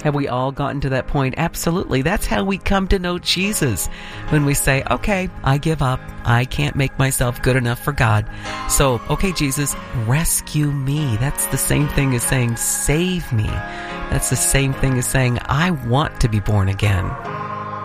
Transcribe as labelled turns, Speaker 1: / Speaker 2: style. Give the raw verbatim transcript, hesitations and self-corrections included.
Speaker 1: Have we all gotten to that point? Absolutely. That's how we come to know Jesus. When we say, okay, I give up. I can't make myself good enough for God. So, okay, Jesus, rescue me. That's the same thing as saying, save me. That's the same thing as saying, I want to be born again.